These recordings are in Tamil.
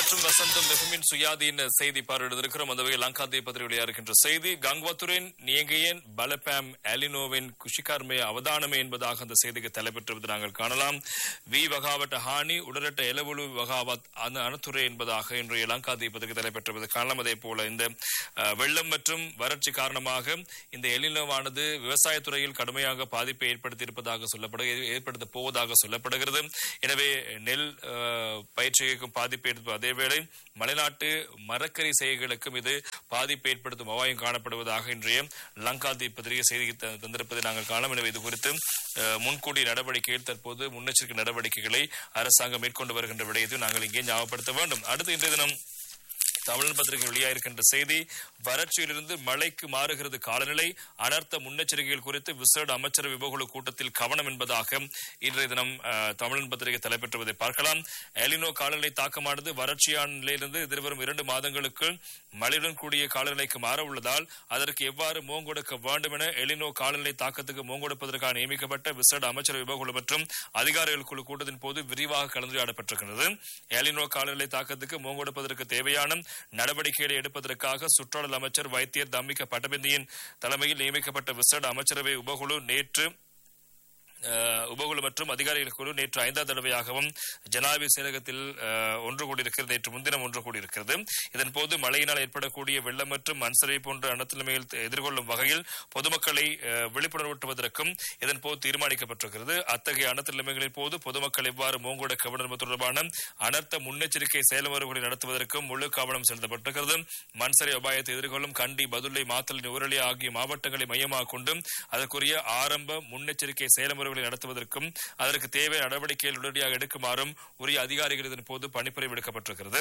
மற்றும் வசந்தம் எஃப்எம்மின் சுயாதீன செய்தி பார்வையிடுகிறோம். அந்த வகையில் லங்காதீப பத்திரிகையில் இருக்கின்ற செய்தி கங்வத்துரின் நியங்கையன் பலபேம் எலினோவின் குஷிகார்மே அவதானமே என்பதாக அந்த செய்திக்கு தலைப்பெற்றுவது நாங்கள் காணலாம். வி வகாவட்ட ஹானி உடரட்ட எலவுலு வகாவத் அனத்துறை என்பதாக இன்றைய லங்காதீப பத்திரிகை தலைப்பெற்றுவது காணலாம். அதே போல இந்த வெள்ளம் மற்றும் வறட்சி காரணமாக இந்த எலினோவானது விவசாயத்துறையில் கடுமையாக பாதிப்பை ஏற்படுத்த போவதாக சொல்லப்படுகிறது. எனவே நெல் பயிற்சிக்கும் பாதிப்பு ஏற்படும். அதேவேளை மலைநாட்டு மரக்கறி செய்கைகளுக்கும் இது பாதிப்பு ஏற்படுத்தும் அபாயம் காணப்படுவதாக இன்றைய லங்காதீப் பத்திரிகை செய்தி தந்திருப்பதை நாங்கள் காணலாம். எனவே இது குறித்து முன்கூடிய நடவடிக்கைகள் தற்போது முன்னெச்சரிக்கை நடவடிக்கைகளை அரசாங்கம் மேற்கொண்டு வருகின்ற விடயத்தை நாங்கள் இங்கே ஞாபகப்படுத்த வேண்டும். அடுத்து இன்றைய தினம் தமிழ் பத்திரிகை வெளியாயிருக்கின்ற செய்தி வறட்சியிலிருந்து மழைக்கு மாறுகிறது காலநிலை, அனர்த்த முன்னெச்சரிக்கைகள் குறித்து விசேட அமைச்சர் விபகுழு கூட்டத்தில் கவனம் என்பதாக இன்றைய தினம் தமிழ் பத்திரிகை தலைப்பெற்றுவதை பார்க்கலாம். எலினோ காலநிலை தாக்கமானது வறட்சியான நிலையிலிருந்து எதிர்வரும் 2 மாதங்களுக்கு மழையுடன் கூடிய காலநிலைக்கு மாற உள்ளதால் அதற்கு எவ்வாறு மோங்கொடுக்க வேண்டும் என எலினோ காலநிலை தாக்கத்துக்கு மோங்கொடுப்பதற்காக நியமிக்கப்பட்ட விசேட அமைச்சர் விபகுழு மற்றும் அதிகாரிகள் குழு கூட்டத்தின் போது விரிவாக கலந்துரையாடப்பட்டிருக்கிறது. எலினோ காலநிலை தாக்கத்துக்கு மோங்கொடுப்பதற்கு தேவையான நடவடிக்கைகளை எடுப்பதற்காக சுற்றாடல் அமைச்சர் வைத்தியர் தம்மிக பட்டபந்தியின் தலைமையில் நியமிக்கப்பட்ட விசேட அமைச்சரவை உபகுழு மற்றும் அதிகாரிகள் குழு நேற்று 5ஆம் தடவையாகவும் ஜனாதிபதி செயலகத்தில் ஒன்று கூடியிருக்கிறது. நேற்று முன்தினம் ஒன்று கூடியிருக்கிறது. இதன்போது மழையினால் ஏற்படக்கூடிய வெள்ளம் மற்றும் மண்சரிவு போன்ற அனர்த்தநிலைமையில் எதிர்கொள்ளும் வகையில் பொதுமக்களை விழிப்புணர்வூட்டுவதற்கும் இதன்போது தீர்மானிக்கப்பட்டிருக்கிறது. அத்தகைய அனர்த்த நிலைமைகளின் போது பொதுமக்கள் எவ்வாறு மோங்கொடுக்க வேண்டும் தொடர்பான அனர்த்த முன்னெச்சரிக்கை செயல்முறைகளை நடத்துவதற்கும் முழு கவனம் செலுத்தப்பட்டிருக்கிறது. மண்சரிவு அபாயத்தை எதிர்கொள்ளும் கண்டி, பதுளை, மாத்தளை, நுவரெலியா ஆகிய மாவட்டங்களை மையமாக கொண்டு அதற்குரிய ஆரம்ப முன்னெச்சரிக்கை செயல்முறைகளை நடத்துவதற்கும் அதற்கு தேவையான நடவடிக்கைகள் உடனடியாக எடுக்குமாறும் உரிய அதிகாரிகள் இதன் போது பணிப்புரை விடுக்கப்பட்டிருக்கிறது.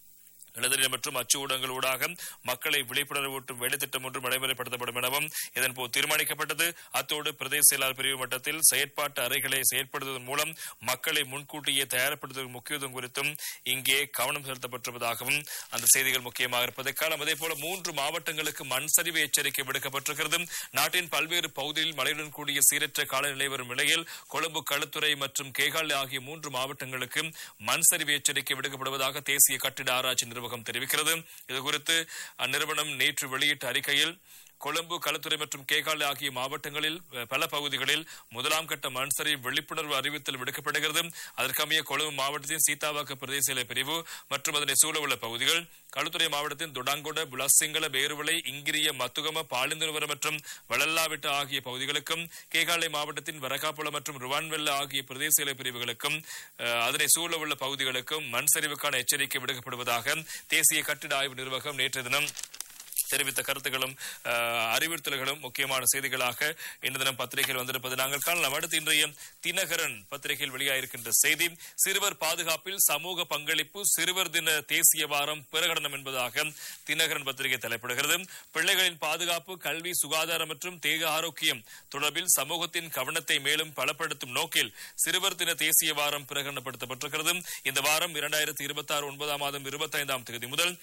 எழுதல் மற்றும் அச்சு ஊடகங்கள் ஊடாக மக்களை விழிப்புணர்வூட்டும் வேலைத்திட்டம் ஒன்று நடைமுறைப்படுத்தப்படும் எனவும் இதன்போது தீர்மானிக்கப்பட்டது. அத்தோடு பிரதேச செயலாளர் பிரிவு மட்டத்தில் செயற்பாட்டு அறைகளை செயற்படுத்துவதன் மூலம் மக்களை முன்கூட்டியே தயார்படுத்துவதற்கு முக்கியத்துவம் குறித்தும் இங்கே கவனம் செலுத்தப்பட்டிருப்பதாகவும் அந்த செய்திகள் முக்கியமாக இருப்பதை காலம். அதே போல 3 மாவட்டங்களுக்கு மண்சரிவு எச்சரிக்கை விடுக்கப்பட்டிருக்கிறது. நாட்டின் பல்வேறு பகுதிகளில் மழையுடன் கூடிய சீரற்ற காலநிலை வரும் நிலையில் கொழும்பு, களுத்துறை மற்றும் கேகாலை ஆகிய 3 மாவட்டங்களுக்கு மண்சரிவு எச்சரிக்கை விடுக்கப்படுவதாக தேசிய கட்டிட ஆராய்ச்சி நிறுவனம் தெரிவிக்கிறது. இதுகுறித்து அந்நிறுவனம் நேற்று வெளியிட்ட அறிக்கையில் கொழும்பு, களுத்துறை மற்றும் கேகாலை ஆகிய மாவட்டங்களில் பல பகுதிகளில் 1ஆம் கட்ட மண்சரிவு விழிப்புணர்வு அறிவித்தல் விடுக்கப்படுகிறது. அதற்கமைய கொழும்பு மாவட்டத்தின் சீதாவாக்க பிரதேச செயலக பிரிவு மற்றும் அதனை சூழ உள்ள பகுதிகள், களுத்துறை மாவட்டத்தின் துடாங்கொட, புலசிங்கள, பேருவளை, இங்கிரிய, மத்துகம, பாலிந்துவர மற்றும் வளல்லாவிட்ட ஆகிய பகுதிகளுக்கும், கேகாலை மாவட்டத்தின் வரகாப்புல மற்றும் ருவான்வெல்ல ஆகிய பிரதேச செயலக பிரிவுகளுக்கும் அதனை சூழ உள்ள பகுதிகளுக்கும் மண்சரிவுக்கான எச்சரிக்கை விடுக்கப்படுவதாக தேசிய கட்டிட ஆய்வு நிர்வாகம் நேற்று தினம் தெரிவித்த கருத்துக்களும் அறிவுறுத்தல்களும் முக்கியமான செய்திகளாக இன்று தினம் பத்திரிகையில் வந்திருப்பது நாங்கள் காணலாம். அடுத்து இன்றைய தினகரன் பத்திரிகையில் வெளியாயிருக்கின்ற செய்தி சிறுவர் பாதுகாப்பில் சமூக பங்களிப்பு, சிறுவர் தின தேசிய வாரம் பிரகடனம் என்பதாக தினகரன் பத்திரிகை தலைப்படுகிறது. பிள்ளைகளின் பாதுகாப்பு, கல்வி, சுகாதாரம் மற்றும் தேக ஆரோக்கியம் தொடர்பில் சமூகத்தின் கவனத்தை மேலும் பலப்படுத்தும் நோக்கில் சிறுவர் தின தேசிய வாரம் பிரகடனப்படுத்தப்பட்டிருக்கிறது. இந்த வாரம் 2026 9ஆம் மாதம் 25ஆம் தேதி முதல்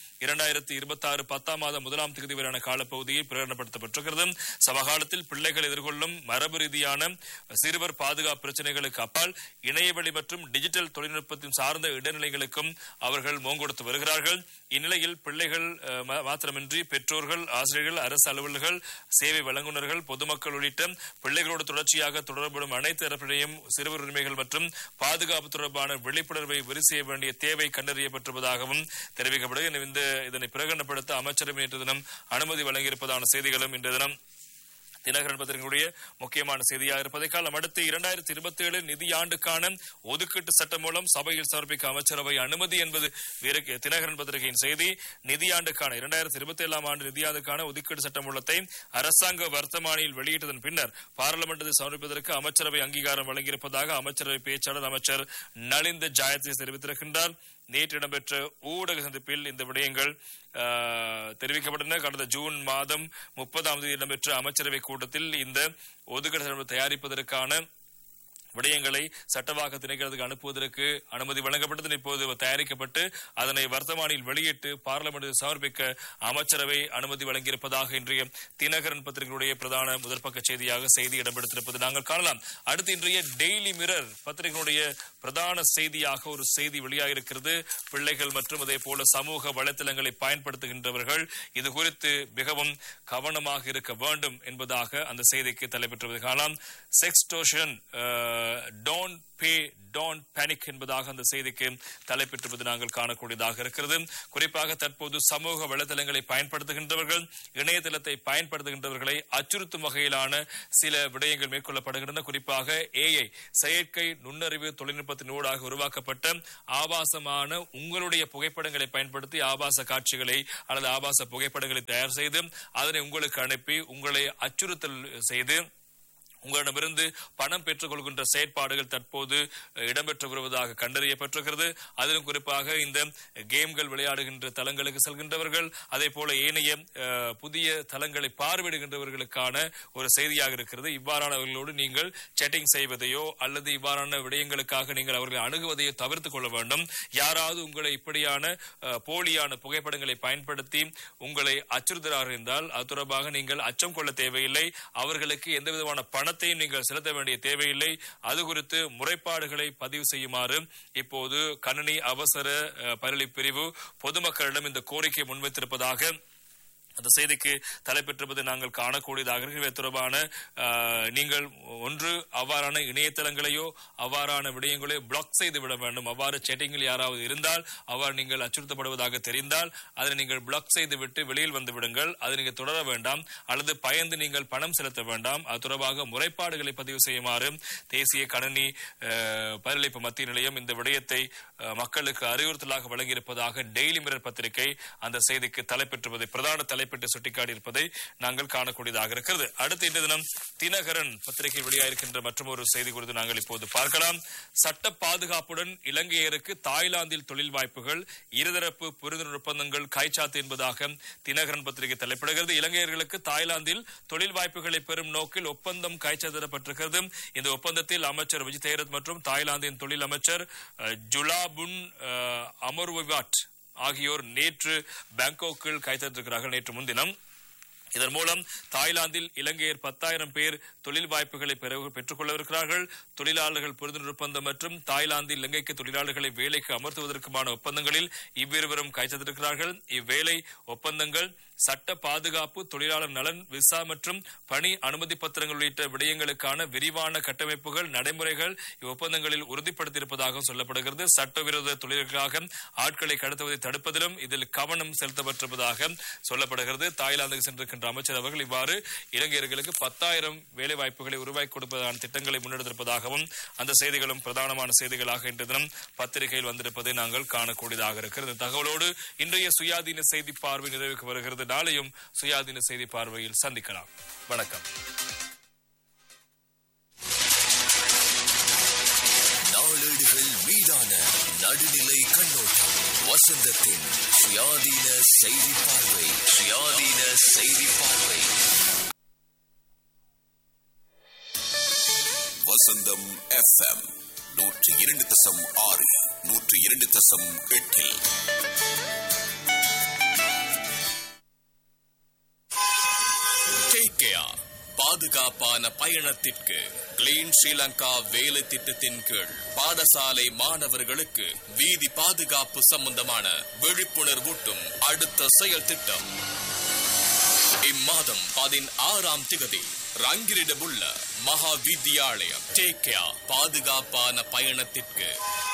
2026 10ஆம் மாதம் 1ஆம் தேதி வரையான காலப்பகுதியில் பிரகடனப்படுத்தப்பட்டிருக்கிறது. சமகாலத்தில் பிள்ளைகள் எதிர்கொள்ளும் மரபு ரீதியான சிறுவர் பாதுகாப்பு பிரச்சனைகளுக்கு அப்பால் இணையவழி மற்றும் டிஜிட்டல் தொழில்நுட்பத்தின் சார்ந்த இடைநிலைகளுக்கும் அவர்கள் மோங்கொடுத்து வருகிறார்கள். இந்நிலையில் பிள்ளைகள் மாத்திரமின்றி பெற்றோர்கள், ஆசிரியர்கள், அரசு அலுவலர்கள், சேவை வழங்குநர்கள், பொதுமக்கள் உள்ளிட்ட பிள்ளைகளோடு தொடர்ச்சியாக தொடர்படும் அனைத்து தரப்பினையும் சிறுவர் உரிமைகள் மற்றும் பாதுகாப்பு தொடர்பான விழிப்புணர்வை விரி செய்ய வேண்டிய தேவை கண்டறியப்பட்டிருப்பதாகவும் தெரிவிக்கப்படுகிறது. இதனை பிரகடனப்படுத்த அமைச்சரவை நேற்று தினம் அனுமதி வழங்கியிருப்பதான செய்திகளும் இன்று தினம் தினகரன் பத்திரிகையுடைய முக்கியமான செய்தியாக இருப்பதை காலம். அடுத்து 2027 நிதியாண்டுக்கான ஒதுக்கீட்டு சட்டம் மூலம் சபையில் சமர்ப்பிக்க அமைச்சரவை அனுமதி என்பது தினகரன் பத்திரிகையின் செய்தி. நிதியாண்டுக்கான 2027ஆம் ஆண்டு நிதியாண்டுக்கான ஒதுக்கீட்டு சட்ட மூலத்தை அரசாங்க வர்த்தமானியில் வெளியிட்டதன் பின்னர் பாராளுமன்றத்தில் சமர்ப்பிப்பதற்கு அமைச்சரவை அங்கீகாரம் வழங்கியிருப்பதாக அமைச்சரவை பேச்சாளர் அமைச்சர் நலிந்த ஜாயத்ரி தெரிவித்திருக்கின்றார். நேற்று இடம்பெற்ற ஊடக சந்திப்பில் இந்த விடயங்கள் தெரிவிக்கப்பட்டன. கடந்த ஜூன் மாதம் 30ஆம் தேதி இடம்பெற்ற அமைச்சரவை கூட்டத்தில் இந்த ஒதுக்கீடு தயாரிப்பதற்கான விடயங்களை சட்டவாக்க திணைக்களத்துக்கு அனுப்புவதற்கு அனுமதி வழங்கப்பட்டது. இப்போது தயாரிக்கப்பட்டு அதனை வர்த்தமானியில் வெளியிட்டு பார்லிமெண்டில் சமர்ப்பிக்க அமைச்சரவை அனுமதி வழங்கியிருப்பதாக இன்றைய தினகரன் பத்திரிகையுடைய பிரதான முதற்பக்க செய்தியாக செய்தி இடம்பெடுத்திருப்பது நாங்கள் காணலாம். அடுத்து இன்றைய டெய்லி மிரர் பத்திரிகையுடைய பிரதான செய்தியாக ஒரு செய்தி வெளியாகிருக்கிறது. பிள்ளைகள் மற்றும் அதே போல சமூக வலைத்தளங்களை பயன்படுத்துகின்றவர்கள் இது குறித்து மிகவும் கவனமாக இருக்க வேண்டும் என்பதாக அந்த செய்திக்கு தலைப்பெற்றுவது காணலாம். செக்ஸ்டோஷன் don't pay, don't panic என்பதாக அந்த செய்திக்கு தலைப்பெற்றுவது நாங்கள் காணக்கூடியதாக இருக்கிறது. குறிப்பாக தற்போது சமூக வலைதளங்களை பயன்படுத்துகின்றவர்கள், இணையதளத்தை பயன்படுத்துகின்றவர்களை அச்சுறுத்தும் வகையிலான சில விடயங்கள் மேற்கொள்ளப்படுகின்றன. குறிப்பாக AI செயற்கை நுண்ணறிவு தொழில்நுட்பத்தினூடாக உருவாக்கப்பட்ட ஆபாசமான உங்களுடைய புகைப்படங்களை பயன்படுத்தி ஆபாச காட்சிகளை அல்லது ஆபாச புகைப்படங்களை தயார் செய்து அதனை உங்களுக்கு அனுப்பி உங்களை அச்சுறுத்தல் செய்து உங்களிடமிருந்து பணம் பெற்றுக் கொள்கின்ற செயற்பாடுகள் தற்போது இடம்பெற்று வருவதாக கண்டறியப்பட்டிருக்கிறது. அதிலும் குறிப்பாக இந்த கேம்கள் விளையாடுகின்ற தளங்களுக்கு செல்கின்றவர்கள், அதே போல ஏனைய புதிய தளங்களை பார்வையிடுகின்றவர்களுக்கான ஒரு செய்தியாக இருக்கிறது. இவ்வாறானவர்களோடு நீங்கள் சேட்டிங் செய்வதையோ அல்லது இவ்வாறான விடயங்களுக்காக நீங்கள் அவர்களை அணுகுவதையோ தவிர்த்துக் கொள்ள வேண்டும். யாராவது உங்களை இப்படியான போலியான புகைப்படங்களை பயன்படுத்தி உங்களை அச்சுறுத்தலாக இருந்தால் அது தொடர்பாக நீங்கள் அச்சம் கொள்ள தேவையில்லை. அவர்களுக்கு எந்த விதமான பணத்தையும் நீங்கள் செலுத்த வேண்டிய தேவையில்லை. அது குறித்து முறைப்பாடுகளை பதிவு செய்யுமாறு இப்போது கணினி அவசர பதிலளி பிரிவு பொதுமக்களிடம் இந்த கோரிக்கை முன்வைத்திருப்பதாக அந்த செய்திக்கு தலைப்பெற்றிருப்பதை நாங்கள் காணக்கூடியதாக இருக்கிறது. தொடர்பான நீங்கள் ஒன்று அவ்வாறான இணையதளங்களையோ அவ்வாறான விடயங்களையோ பிளாக் செய்து விட வேண்டும். அவ்வாறு சேட்டிங்கில் யாராவது இருந்தால் அவ்வாறு நீங்கள் அச்சுறுத்தப்படுவதாக தெரிந்தால் அதை நீங்கள் பிளாக் செய்து விட்டு வெளியில் வந்து விடுங்கள். அதை நீங்கள் தொடர வேண்டாம் அல்லது பயந்து நீங்கள் பணம் செலுத்த வேண்டாம். அது தொடர்பாக முறைப்பாடுகளை பதிவு செய்யுமாறு தேசிய கணினி பதிலளிப்பு மத்திய நிலையம் இந்த விடயத்தை மக்களுக்கு அறிவுறுத்தலாக வழங்கியிருப்பதாக டெய்லி மிரர் பத்திரிகை அந்த செய்திக்கு தலைப்பெற்றுவதை பிரதான தலைப்பெற்று சுட்டிக்காட்டியிருப்பதை நாங்கள் காணக்கூடியதாக இருக்கிறது. அடுத்த இன்றைய தினம் தினகரன் பத்திரிகை வெளியாயிருக்கின்ற மற்றொரு செய்தி குறித்து நாங்கள் இப்போது பார்க்கலாம். சட்ட பாதுகாப்புடன் இலங்கையருக்கு தாய்லாந்தில் தொழில் வாய்ப்புகள், இருதரப்பு புரிந்துணர்வு ஒப்பந்தங்கள் கைச்சாத்து என்பதாக தினகரன் பத்திரிகை தலைப்பிடுகிறது. இலங்கையர்களுக்கு தாய்லாந்தில் தொழில் வாய்ப்புகளை பெறும் நோக்கில் ஒப்பந்தம் கைச்சாத்திடப்பட்டிருக்கிறது. இந்த ஒப்பந்தத்தில் அமைச்சர் விஜய் தேரத் மற்றும் தாய்லாந்தின் தொழில் அமைச்சர் ஜுலாபுன் அமர்விவாட் ஆகியோர் நேற்று பாங்காக்கில் கைச்சாத்திருக்கிறார்கள். நேற்று முன்தினம் இதன் மூலம் தாய்லாந்தில் இலங்கையர் 10,000 பேர் தொழில் வாய்ப்புகளை பெற்றுக் கொள்ளவிருக்கிறார்கள். தொழிலாளர்கள் புரிந்துணர்வு ஒப்பந்தம் மற்றும் தாய்லாந்தில் இலங்கைக்கு தொழிலாளர்களை வேலைக்கு அமர்த்துவதற்குமான ஒப்பந்தங்களில் இவ்விருவரும் கைச்சாத்திருக்கிறார்கள். இவ்வேலை ஒப்பந்தங்கள் சட்ட பாதுகாப்பு, தொழிலாளர் நலன், விசா மற்றும் பணி அனுமதி பத்திரங்கள் உள்ளிட்ட விடயங்களுக்கான விரிவான கட்டமைப்புகள், நடைமுறைகள் இவ்வொப்பந்தங்களில் உறுதிப்படுத்தியிருப்பதாக சொல்லப்படுகிறது. சட்டவிரோத தொழில்களாக ஆட்களை கடத்துவதை தடுப்பதிலும் இதில் கவனம் செலுத்தப்பட்டிருப்பதாக சொல்லப்படுகிறது. தாய்லாந்துக்கு சென்றிருக்கின்ற அமைச்சர் அவர்கள் இவ்வாறு இலங்கையர்களுக்கு 10,000 வேலை வாய்ப்புகளை உருவாக்கி கொடுப்பதற்கான திட்டங்களை முன்னெடுத்திருப்பதாகவும் அந்த செய்திகளும் பிரதானமான செய்திகளாக இன்று தினம் பத்திரிகையில் வந்திருப்பதை நாங்கள் காணக்கூடியதாக இருக்கிறது. தகவலோடு இன்றைய சுயாதீன செய்தி பார்வை நிறைவுக்கு வருகிறது. நாளையும் சுயாதீன செய்தி பார்வையில் சந்திக்கலாம். வணக்கம். நாளேடுகள் மீதான நடுநிலை கண்ணோட்டம். வசந்தத்தின் சுயாதீன செய்தி பார்வை. சுயாதீன செய்தி பார்வை. வசந்தம் FM 102.6 102.8. பாதுகாப்பான பயணத்திற்கு கிளீன் ஸ்ரீலங்கா வேலை திட்டத்தின் கீழ் பாடசாலை மாணவர்களுக்கு வீதி பாதுகாப்பு சம்பந்தமான விழிப்புணர்வூட்டும் அடுத்த செயல் திட்டம் இம்மாதம் 16ஆம் திகதி ரங்கிரிடமுள்ள மகா வித்தியாலயம். பாதுகாப்பான பயணத்திற்கு